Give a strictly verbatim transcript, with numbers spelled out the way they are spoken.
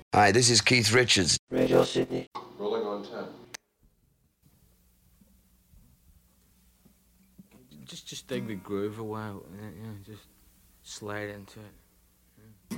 Hi, this is Keith Richards. Radio Sydney. Rolling on ten. Just, just dig the groove a while, and then, you know, just slide into it.